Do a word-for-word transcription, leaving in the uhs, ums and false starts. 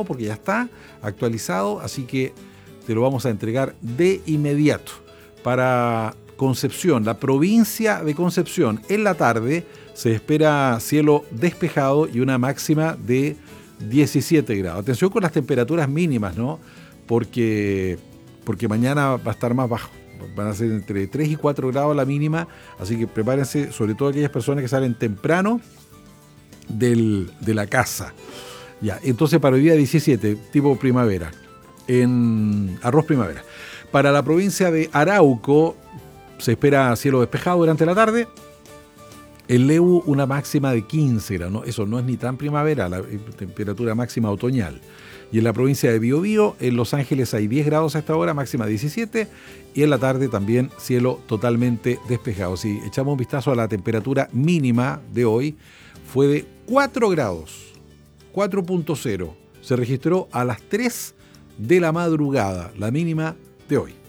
todo porque ya está actualizado, así que te lo vamos a entregar de inmediato. Para Concepción, la provincia de Concepción, en la tarde se espera cielo despejado y una máxima de diecisiete grados. Atención con las temperaturas mínimas, ¿no? Porque, porque mañana va a estar más bajo. Van a ser entre tres y cuatro grados la mínima, así que prepárense, sobre todo aquellas personas que salen temprano del, de la casa. Ya, entonces para hoy día diecisiete, tipo primavera, en arroz primavera. Para la provincia de Arauco se espera cielo despejado durante la tarde. En Leu una máxima de quince grados, ¿no? Eso no es ni tan primavera, la temperatura máxima otoñal. Y en la provincia de Biobío, en Los Ángeles hay diez grados a esta hora, máxima diecisiete, y en la tarde también cielo totalmente despejado. Si echamos un vistazo a la temperatura mínima de hoy, fue de cuatro grados, cuatro punto cero. Se registró a las tres de la madrugada, la mínima de hoy.